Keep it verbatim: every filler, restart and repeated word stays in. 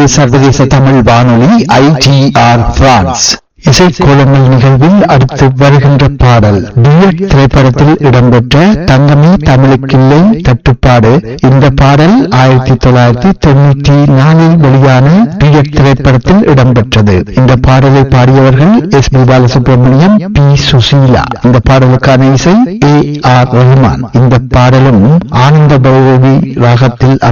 இது சர்வதேச தமிழ் வானொலி ஐ டி ஆர் பிரான்ஸ். இசைக்கோலங்கள் நிகழ்வில் அடுத்து வருகின்ற பாடல் டிஎட் திரைப்படத்தில் இடம்பெற்ற தங்கமே தமிழுக்கில்லை தட்டுப்பாடு. இந்த பாடல் ஆயிரத்தி தொள்ளாயிரத்தி தொண்ணூற்றி நாலில் வெளியான டிஎட் திரைப்படத்தில் இடம்பெற்றது. இந்த பாடலை பாடியவர்கள் S B Balasubramaniam, B Susheela. இந்த பாடலுக்கான இசை ஏ ஆர் ரஹ்மான். இந்த பாடலும் ஆனந்த பைரவி ராகத்தில்